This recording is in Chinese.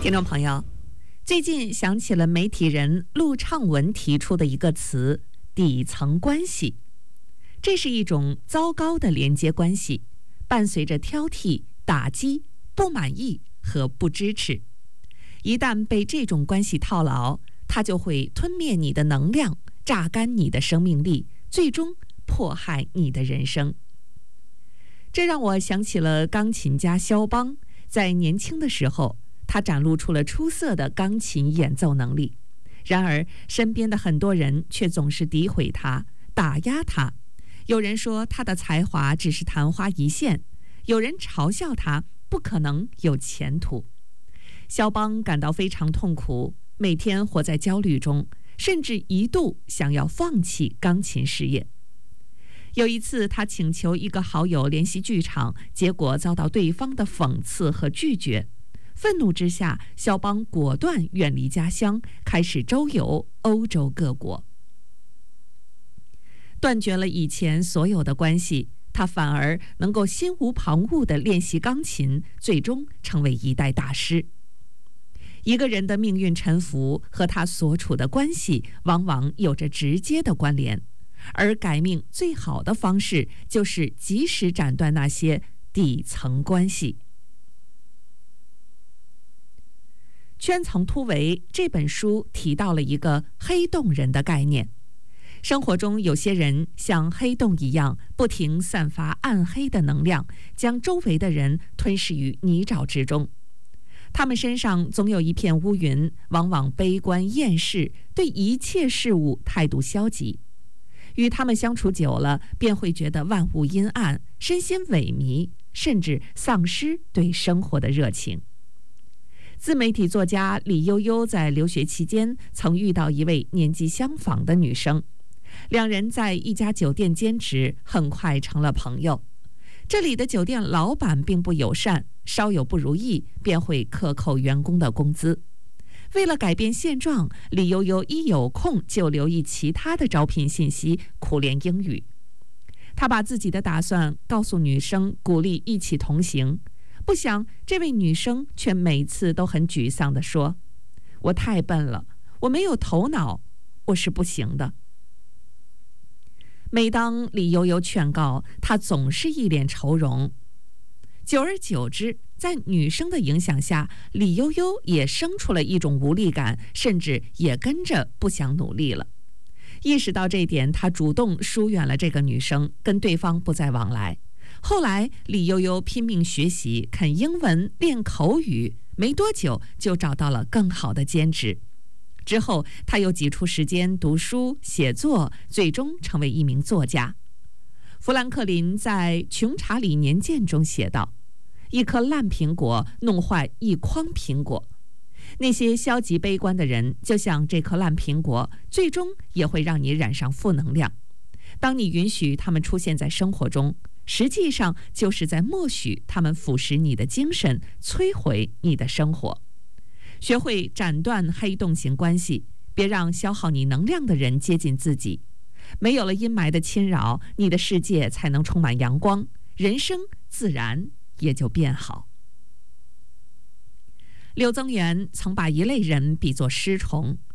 听众朋友，最近想起了媒体人陆畅文提出的一个词“底层关系”，这是一种糟糕的连接关系，伴随着挑剔、打击、不满意和不支持。一旦被这种关系套牢，它就会吞灭你的能量，榨干你的生命力，最终迫害你的人生。这让我想起了钢琴家肖邦，在年轻的时候，他展露出了出色的钢琴演奏能力。然而，身边的很多人却总是诋毁他，打压他。有人说他的才华只是昙花一现，有人嘲笑他不可能有前途。肖邦感到非常痛苦，每天活在焦虑中，甚至一度想要放弃钢琴事业。有一次，他请求一个好友联系剧场，结果遭到对方的讽刺和拒绝。愤怒之下，肖邦果断远离家乡，开始周游欧洲各国。断绝了以前所有的关系，他反而能够心无旁骛地练习钢琴，最终成为一代大师。一个人的命运沉浮和他所处的关系往往有着直接的关联，而改命最好的方式就是及时斩断那些底层关系。圈层突围这本书提到了一个黑洞人的概念。生活中有些人像黑洞一样，不停散发暗黑的能量，将周围的人吞噬于泥沼之中。他们身上总有一片乌云，往往悲观厌世，对一切事物态度消极。与他们相处久了，便会觉得万物阴暗，身心萎靡，甚至丧失对生活的热情。自媒体作家李悠悠在留学期间曾遇到一位年纪相仿的女生，两人在一家酒店兼职，很快成了朋友。这里的酒店老板并不友善，稍有不如意便会克扣员工的工资。为了改变现状，李悠悠一有空就留意其他的招聘信息，苦练英语。他把自己的打算告诉女生，鼓励一起同行。不想这位女生却每次都很沮丧地说：“我太笨了，我没有头脑，我是不行的。”每当李悠悠劝告，她总是一脸愁容。久而久之，在女生的影响下，李悠悠也生出了一种无力感，甚至也跟着不想努力了。意识到这点，她主动疏远了这个女生，跟对方不再往来。后来，李悠悠拼命学习，啃英文，练口语，没多久就找到了更好的兼职。之后，他又挤出时间读书、写作，最终成为一名作家。富兰克林在《穷查理年鉴》中写道：“一颗烂苹果弄坏一筐苹果。”那些消极悲观的人，就像这颗烂苹果，最终也会让你染上负能量。当你允许他们出现在生活中，实际上就是在默许他们腐蚀你的精神，摧毁你的生活。学会斩断黑洞型关系，别让消耗你能量的人接近自己。没有了阴霾的侵扰，你的世界才能充满阳光，人生自然也就变好。柳宗元曾把一类人比作尸虫，